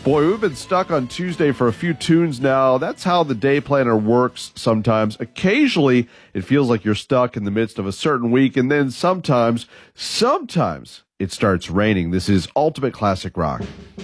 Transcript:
Boy, we've been stuck on Tuesday for a few tunes now. That's how the day planner works sometimes. Occasionally, it feels like you're stuck in the midst of a certain week, and then sometimes it starts raining. This is Ultimate Classic Rock.